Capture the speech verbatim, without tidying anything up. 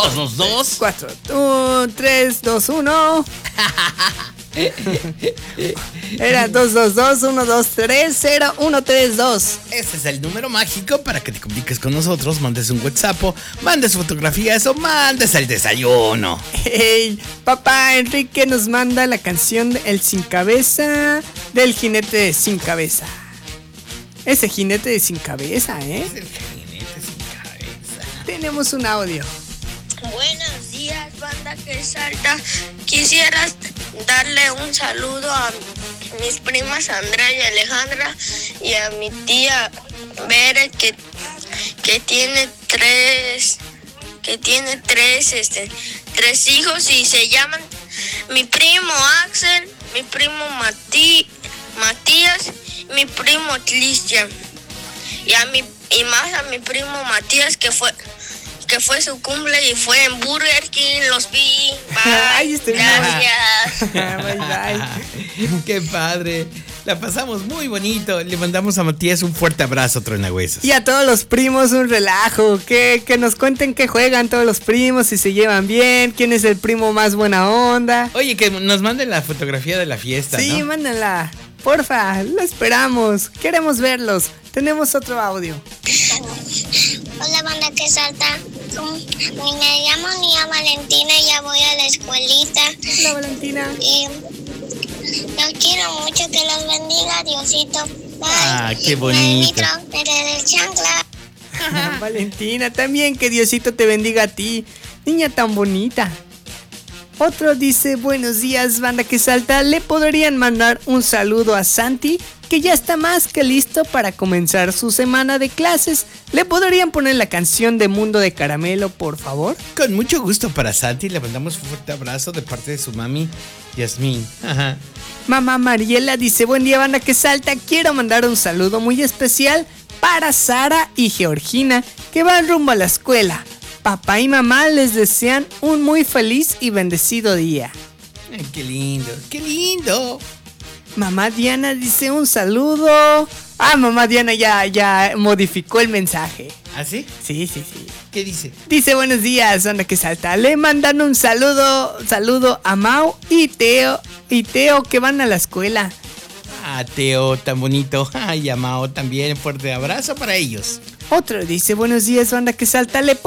dos, dos, dos. cuatro, tres, dos, uno. Era dos dos dos, uno dos tres, cero uno tres dos. Ese es el número mágico para que te comuniques con nosotros. Mandes un WhatsApp, mandes fotografías o mandes el desayuno. Hey, papá Enrique nos manda la canción de El Sin Cabeza del Jinete de Sin Cabeza. Ese jinete de sin cabeza, ¿eh? Es el jinete sin cabeza. Tenemos un audio. Buenos días, banda que salta. Quisieras darle un saludo a mis primas Andrea y Alejandra y a mi tía Bere que, que tiene tres que tiene tres este tres hijos y se llaman mi primo Axel, mi primo Mati, Matías, mi primo Cristian y a mi y más a mi primo Matías que fue que fue su cumple y fue en Burger King, los vi. Bye. Ay, estoy Gracias. Bye, bye. Qué padre. La pasamos muy bonito. Le mandamos a Matías un fuerte abrazo, Truenahuesos. Y a todos los primos un relajo. Que, que nos cuenten qué juegan todos los primos, si se llevan bien, quién es el primo más buena onda. Oye, que nos manden la fotografía de la fiesta, Sí, ¿no? mándenla. Porfa, lo esperamos. Queremos verlos. Tenemos otro audio. Hola, banda que salta. Me llamo Nia Valentina y ya voy a la escuelita. Hola, Valentina. Y los quiero mucho, que los bendiga Diosito. Bye. Ah, qué bonito. Desde chancla. Valentina, también que Diosito te bendiga a ti. Niña tan bonita. Otro dice, buenos días, banda que salta. ¿Le podrían mandar un saludo a Santi, que ya está más que listo para comenzar su semana de clases? ¿Le podrían poner la canción de Mundo de Caramelo, por favor? Con mucho gusto para Santi. Le mandamos un fuerte abrazo de parte de su mami, Yasmín. Ajá. Mamá Mariela dice, buen día, banda que salta. Quiero mandar un saludo muy especial para Sara y Georgina, que van rumbo a la escuela. Papá y mamá les desean un muy feliz y bendecido día. Ay, qué lindo, qué lindo. Mamá Diana dice un saludo. Ah, mamá Diana ya, ya modificó el mensaje. ¿Ah, sí? Sí, sí, sí. ¿Qué dice? Dice, buenos días, anda que salta. Le mandan un saludo, saludo a Mau y Teo, y Teo que van a la escuela. Ah, Teo, tan bonito. Ay, a Mao también, fuerte abrazo para ellos. Otro dice, buenos días, banda que salta. Le